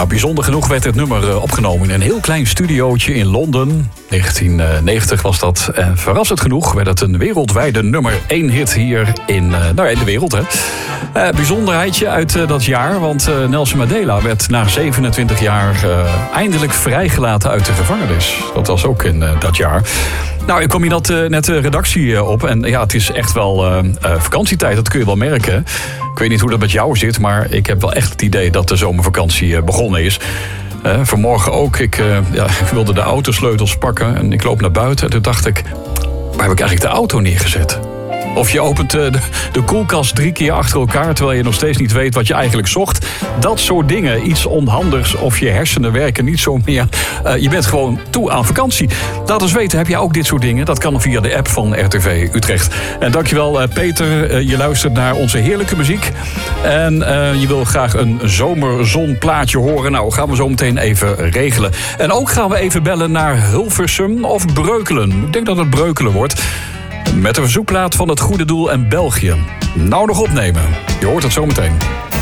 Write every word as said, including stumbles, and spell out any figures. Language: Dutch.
Ja, bijzonder genoeg werd het nummer opgenomen in een heel klein studiootje in Londen. negentien negentig was dat. En verrassend genoeg werd het een wereldwijde nummer één hit hier in, nou, in de wereld. Hè. Uh, bijzonderheidje uit uh, dat jaar, want uh, Nelson Mandela werd na zevenentwintig jaar uh, eindelijk vrijgelaten uit de gevangenis. Dat was ook in uh, dat jaar. Nou, ik kom hier net, uh, net de redactie uh, op en ja, het is echt wel uh, uh, vakantietijd, dat kun je wel merken. Ik weet niet hoe dat met jou zit, maar ik heb wel echt het idee dat de zomervakantie uh, begonnen is. Uh, vanmorgen ook, ik, uh, ja, ik wilde de autosleutels pakken en ik loop naar buiten en toen dacht ik, waar heb ik eigenlijk de auto neergezet? Of je opent de, de koelkast drie keer achter elkaar, terwijl je nog steeds niet weet wat je eigenlijk zocht. Dat soort dingen, iets onhandigs of je hersenen werken niet zo meer. Uh, je bent gewoon toe aan vakantie. Laat ons weten, heb jij ook dit soort dingen? Dat kan via de app van R T V Utrecht. En dankjewel uh, Peter, uh, je luistert naar onze heerlijke muziek. En uh, je wil graag een zomerzonplaatje horen. Nou, gaan we zo meteen even regelen. En ook gaan we even bellen naar Hilversum of Breukelen. Ik denk dat het Breukelen wordt. Met een verzoekplaat van het Goede Doel en België. Nou nog opnemen. Je hoort het zo meteen.